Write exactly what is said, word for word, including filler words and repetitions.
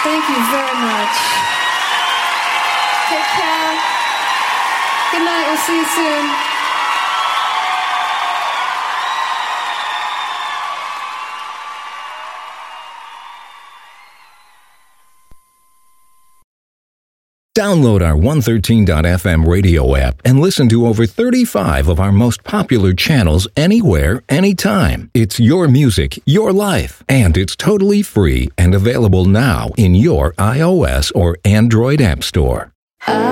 Thank you very much. Take care. Good night. We'll see you soon. Download our one thirteen dot f m radio app and listen to over thirty-five of our most popular channels anywhere, anytime. It's your music, your life, and it's totally free and available now in your iOS or Android app store.